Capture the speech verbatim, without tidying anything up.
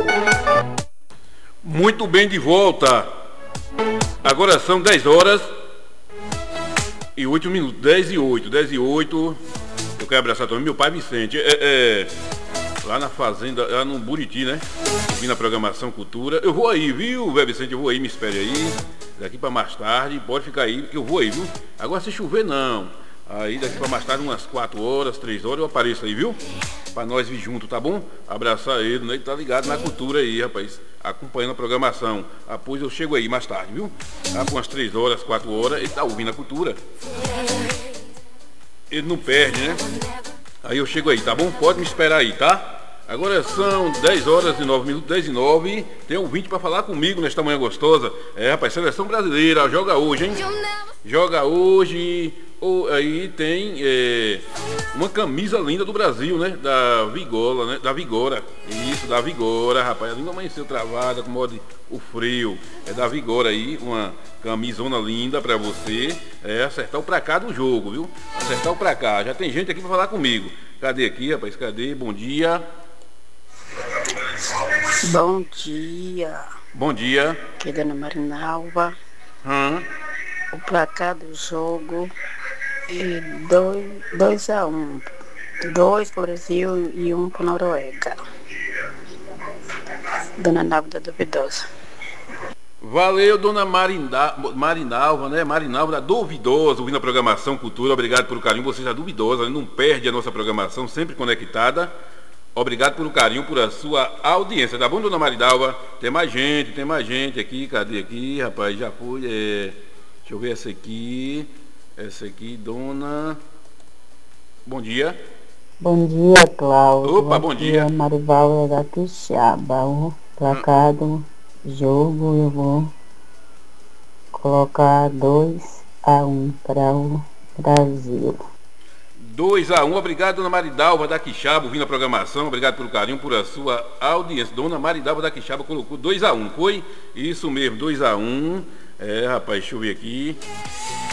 Muito bem, de volta. Agora são dez horas e oito minutos. dez e oito, dez e oito. Eu quero abraçar também meu pai Vicente. É, é, lá na fazenda, lá no Buriti, né? Vim na programação Cultura. Eu vou aí, viu, Vé Vicente? Eu vou aí, me espere aí. Daqui pra mais tarde, pode ficar aí, que eu vou aí, viu? Agora se chover, não. Aí daqui pra mais tarde, umas quatro horas, três horas, eu apareço aí, viu? Pra nós vir junto, tá bom? Abraçar ele, né? Ele tá ligado na cultura aí, rapaz. Acompanhando a programação. Após eu chego aí mais tarde, viu? Tá com umas três horas, quatro horas, ele tá ouvindo a cultura. Ele não perde, né? Aí eu chego aí, tá bom? Pode me esperar aí, tá? Agora são dez horas e nove minutos, dez e nove. Tem um vinte para falar comigo nesta manhã gostosa. É, rapaz, seleção brasileira, joga hoje, hein? Joga hoje. Ou, aí tem é, uma camisa linda do Brasil, né? Da Vigola, né? Da Vigora. Isso, da Vigora, rapaz. A língua amanheceu travada, com modo o frio. É da Vigora aí, uma camisona linda pra você. É, acertar o pra cá do jogo, viu? Acertar o pra cá. Já tem gente aqui pra falar comigo. Cadê aqui, rapaz? Cadê? Bom dia. Bom dia. Bom dia. Aqui é Dona Marinalva. Hum. O placar do jogo é dois a um. Dois para o Brasil e um para a Noruega. Dona Nalva da Duvidosa. Valeu, Dona Marinda, Marinalva, né? Marinalva da Duvidosa, ouvindo a programação Cultura. Obrigado pelo carinho. Você já duvidosa, não perde a nossa programação, sempre conectada. Obrigado pelo carinho, por a sua audiência. Tá bom, Dona Marinalva? Tem mais gente, tem mais gente aqui. Cadê aqui, rapaz? Já foi. É... Deixa eu ver essa aqui. Essa aqui, Dona... Bom dia. Bom dia, Cláudio. Opa, bom dia. Aqui é Marivalda da Quixaba. O placar do jogo eu vou colocar dois a um para o Brasil. dois a um, obrigado, Dona Maridalva da Quixaba, ouvindo a programação, obrigado pelo carinho, por a sua audiência. Dona Maridalva da Quixaba colocou dois a um, foi? Isso mesmo, dois a um. É, rapaz, deixa eu ver aqui.